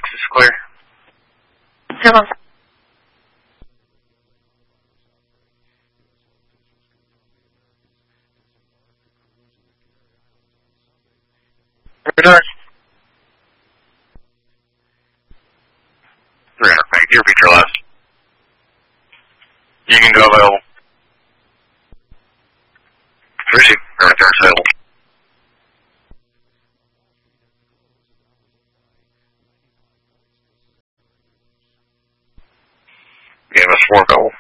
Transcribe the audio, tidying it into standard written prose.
is clear. Hello. Return. 300 feet. Your feature left. You can go available. Receive. Return available. EMS 4 available.